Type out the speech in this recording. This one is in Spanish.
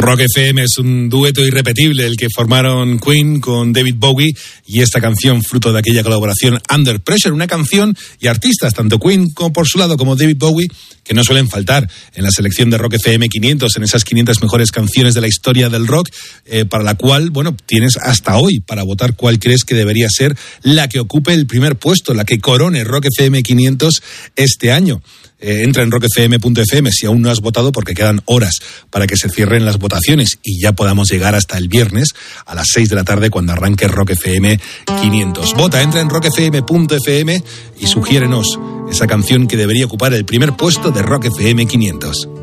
Rock FM es un dueto irrepetible el que formaron Queen con David Bowie y esta canción fruto de aquella colaboración Under Pressure, una canción y artistas, tanto Queen como por su lado como David Bowie, que no suelen faltar en la selección de Rock FM 500, en esas 500 mejores canciones de la historia del rock, para la cual, bueno, tienes hasta hoy para votar cuál crees que debería ser la que ocupe el primer puesto, la que corone Rock FM 500 este año. Entra en rockfm.fm si aún no has votado, porque quedan horas para que se cierren las votaciones y ya podamos llegar hasta el viernes a las 6 de la tarde cuando arranque Rock FM 500. Vota, entra en rockfm.fm y sugiérenos esa canción que debería ocupar el primer puesto de Rock FM 500.